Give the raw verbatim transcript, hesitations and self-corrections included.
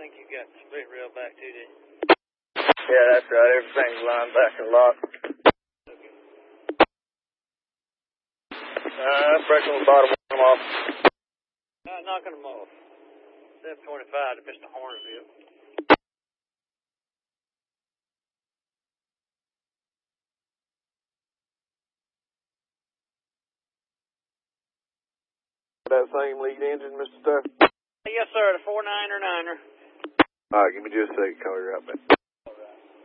think you got the split rail back too, didn't you? Yeah, that's right. Everything's lined back a lot. Okay. Uh, breaking the bottom of them off. Uh, knocking them off. seven twenty-five to Mister Hornsville. That same lead engine, Mister Stuff? Yes, sir. The four niner niner. All right, give me just a second. Call you right back.